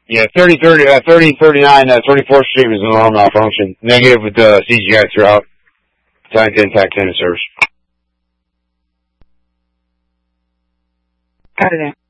Yeah, 39, 34th Street was an alarm malfunction. Negative with the CGI throughout. Tag 10 in service. Got it.